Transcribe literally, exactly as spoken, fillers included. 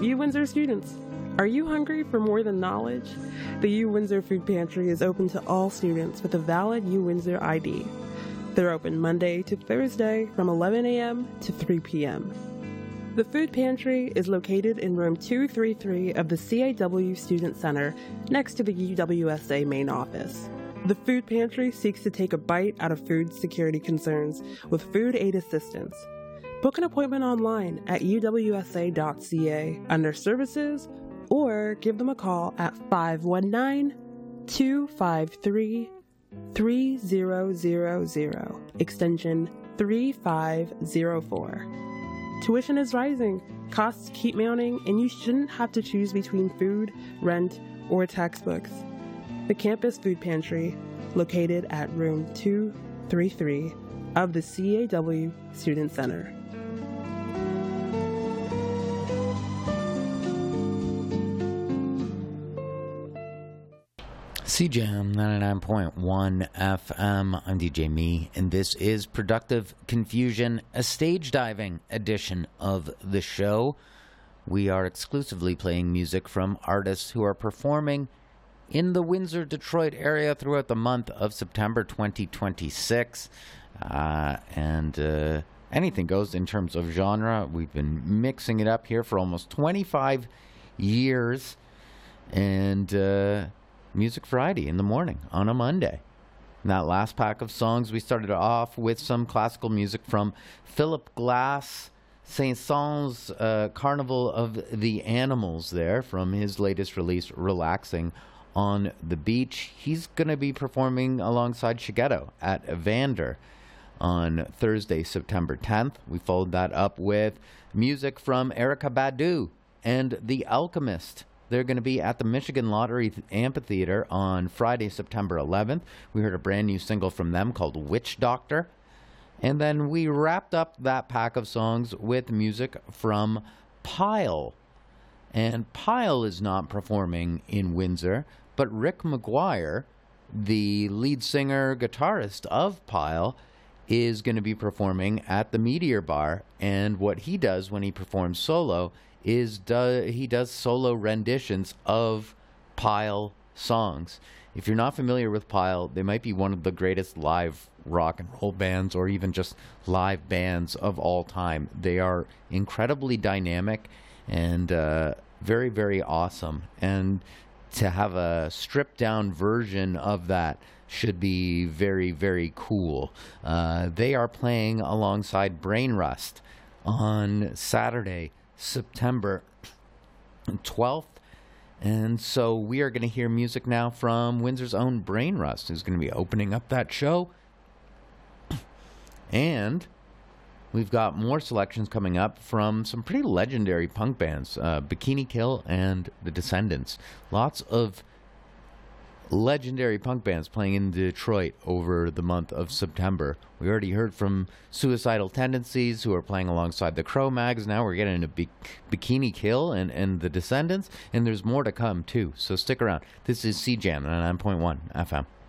U Windsor students, are you hungry for more than knowledge? The U Windsor Food Pantry is open to all students with a valid U Windsor I D. They're open Monday to Thursday from eleven a.m. to three p.m. The Food Pantry is located in room two thirty-three of the C A W Student Center next to the U W S A main office. The Food Pantry seeks to take a bite out of food security concerns with food aid assistance. Book an appointment online at u w s a dot c a under services or give them a call at five one nine, two five three, three zero zero zero, extension three five zero four. Tuition is rising, costs keep mounting, and you shouldn't have to choose between food, rent, or textbooks. The Campus Food Pantry, located at room two thirty-three of the C A W Student Center. C J M ninety-nine point one F M. I'm D J Me, and this is Productive Confusion, a stage diving edition of the show. We are exclusively playing music from artists who are performing in the Windsor, Detroit area throughout the month of September twenty twenty-six. Uh, and uh, anything goes in terms of genre. We've been mixing it up here for almost twenty-five years. And uh, Music Friday in the morning on a Monday. In that last pack of songs, we started off with some classical music from Philip Glass, Saint-Saëns' uh, Carnival of the Animals there from his latest release, Relaxing on the Beach. He's going to be performing alongside Shigeto at Evander on Thursday, September tenth. We followed that up with music from Erykah Badu and The Alchemist. They're going to be at the Michigan Lottery Amphitheater on Friday, September eleventh. We heard a brand new single from them called Witch Doctor. And then we wrapped up that pack of songs with music from Pile. And Pile is not performing in Windsor, but Rick McGuire, the lead singer, guitarist of Pile, is going to be performing at the Meteor Bar. And what he does when he performs solo is do, he does solo renditions of Pile songs. If you're not familiar with Pile, they might be one of the greatest live rock and roll bands or even just live bands of all time. They are incredibly dynamic and uh, very, very awesome. And to have a stripped down version of that should be very, very cool. Uh, they are playing alongside Brain Rust on Saturday, September twelfth. And so we are going to hear music now from Windsor's own Brain Rust, who's going to be opening up that show. And we've got more selections coming up from some pretty legendary punk bands, uh, Bikini Kill and The Descendants. Lots of legendary punk bands playing in Detroit over the month of September. We already heard from Suicidal Tendencies, who are playing alongside the Cro-Mags. Now we're getting into Bi- Bikini Kill and, and The Descendants, and there's more to come too, so stick around. This is C J A M ninety-nine point one F M.